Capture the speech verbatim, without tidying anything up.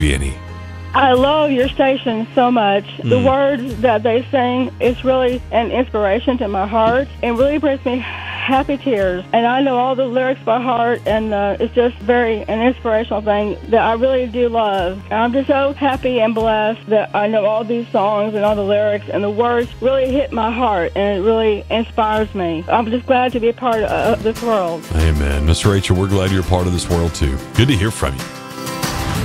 Annie. I love your station so much. Mm. The words that they sing is really an inspiration to my heart and really brings me happy tears. And I know all the lyrics by heart, and uh, it's just very an inspirational thing that I really do love. And I'm just so happy and blessed that I know all these songs and all the lyrics, and the words really hit my heart, and it really inspires me. I'm just glad to be a part of this world. Amen. Miss Rachel, we're glad you're a part of this world too. Good to hear from you.